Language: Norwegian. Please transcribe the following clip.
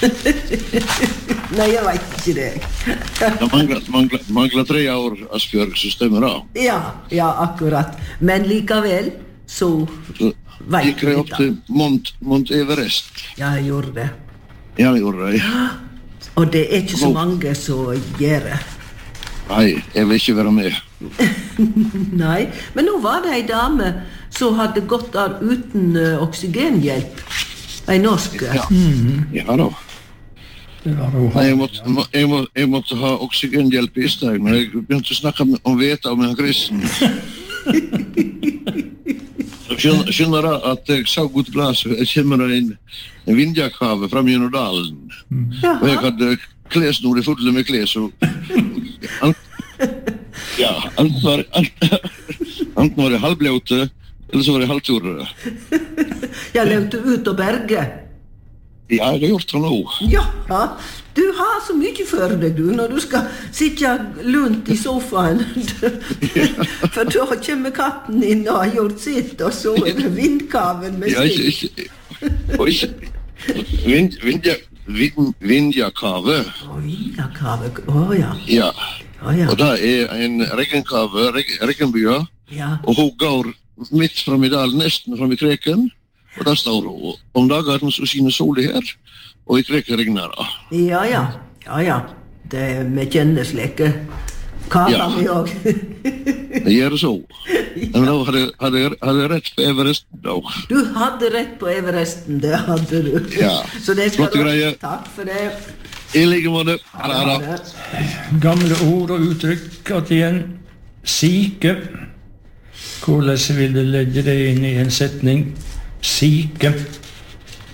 Nei, jeg vet ikke det. Det mangler 3 år, Asbjørg, så stemmer det. Ja, akkurat. Men likevel, så vet Gikk jeg opp til Mount Everest. Ja, jeg gjorde det. Ja, jeg gjorde det. Og det er ikke så mange som gjør det. Nei, jeg vil ikke være med. Nei, men nå var det en dame som hadde gått av uten oksygenhjelp. En norsk. Ja da. Nei, jeg måtte ha oksygenhjelp I stedet, men jeg begynte å snakke om veta om en kristen. Skjønner jeg at jeg sa godt glas, jeg kommer en vindjakave frem gjennom dalen. Og jeg hadde klesnore fulle med kles, og enten var det halvbløte, eller så var det halvtore. Jeg levde ut og berge. Ja, jeg har gjort det nå. Ja, du har så mye for deg, du, når du skal sitte lunt I sofaen. For da kommer katten inn og har gjort sitt, og så det vindkaven med sitt. Vindjakave. Vindjakave, ja. Ja, og det en regnkave, regnbya, og hun går midt frem I dalen, nesten frem I kreken, og der står hun. Om dagen så skinner solen her, og I kreken regner det. Ja. Det med kjennesleke. Kava vi også. Det gjør så. Men da hadde jeg rett på Everesten da. Du hadde rett på Everesten, det hadde du. Ja, så det skal flotte greier. Takk for det. I like måte. Gamle ord og uttrykk at igjen. Syke. Hvordan vil du legge det inn I en setning? Syke.